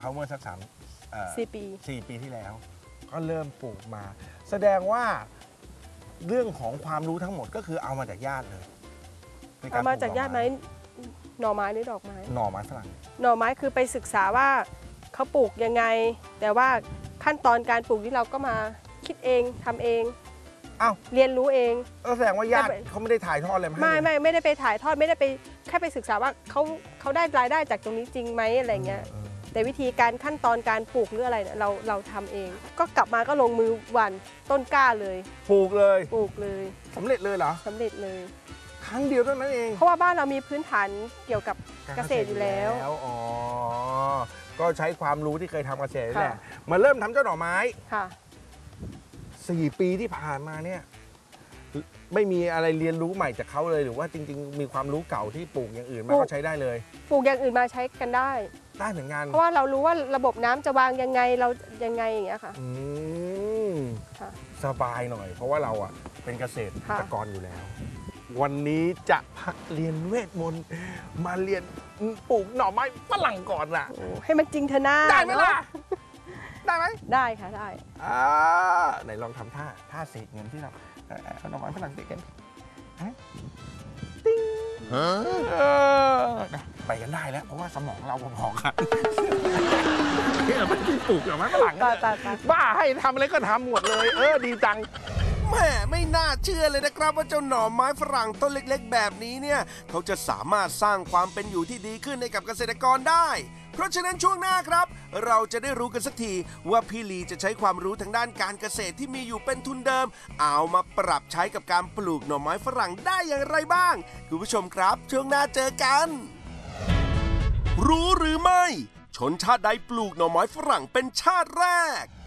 เขาเมื่อสัก4 ปีที่แล้ว ก็เริ่มปลูกมา แสดงว่าเรื่องของความรู้ทั้งหมดก็คือเอามาจากญาติเลยเอามาจากญาติไหมหน่อไม้หรือดอกไม้หน่อไม้ฝรั่งหน่อไม้คือไปศึกษาว่าเขาปลูกยังไงแต่ว่าขั้นตอนการปลูกที่เราก็มาคิดเองทำเองเรียนรู้เองแสดงว่าญาติเขาไม่ได้ถ่ายทอดเลยไม่ได้ไปถ่ายทอดไม่ได้ไปแค่ไปศึกษาว่าเขาได้รายได้จากตรงนี้จริงไหมอะไรเงี้ยแต่วิธีการขั้นตอนการปลูกหรืออะไรเนี่ยเราทำเองก็กลับมาก็ลงมือหว่านต้นกล้าเลยปลูกเลยสำเร็จเลยเหรอสำเร็จเลยครั้งเดียวเท่านั้นเองเพราะว่าบ้านเรามีพื้นฐานเกี่ยวกับเกษตรอยู่แล้วอ๋อก็ใช้ความรู้ที่เคยทำเกษตรแหละมาเริ่มทำเจ้าหน่อไม้ค่ะ 4 ปีที่ผ่านมาเนี่ยไม่มีอะไรเรียนรู้ใหม่จากเขาเลยหรือว่าจริงๆมีความรู้เก่าที่ปลูกอย่างอื่นมาก็ใช้ได้เลยปลูกอย่างอื่นมาใช้กันได้เหมือนกันเพราะว่าเรารู้ว่าระบบน้ำจะวางยังไงเรายังไงอย่างเงี้ยค่ะสบายหน่อยเพราะว่าเราอ่ะเป็นเกษตรกรอยู่แล้ววันนี้จะพักเรียนเวทมนต์มาเรียนปลูกหน่อไม้ฝรั่งก่อนล่ะให้มันจริงเถอะนะได้ไหมล่ะได้ไหมได้ค่ะได้ไหนลองทำท่าเสกเงินที่เราเอาหน่อไม้ฝรั่งเสกกันติ้งไปกันได้แล้วเพราะว่าสมองเราพอๆกันเนี่ยมันที่ปลูกหน่อไม้ฝรั่งบ้าให้ทำอะไรก็ทำหมดเลยดีจังแม่ไม่น่าเชื่อเลยนะครับว่าเจ้าหน่อไม้ฝรั่งต้นเล็กๆแบบนี้เนี่ยเขาจะสามารถสร้างความเป็นอยู่ที่ดีขึ้นให้กับเกษตรกรได้เพราะฉะนั้นช่วงหน้าครับเราจะได้รู้กันสักทีว่าพี่ลีจะใช้ความรู้ทางด้านการเกษตรที่มีอยู่เป็นทุนเดิมเอามาปรับใช้กับการปลูกหน่อไม้ฝรั่งได้อย่างไรบ้างคุณผู้ชมครับช่วงหน้าเจอกันรู้หรือไม่ชนชาติใดปลูกหน่อไม้ฝรั่งเป็นชาติแรก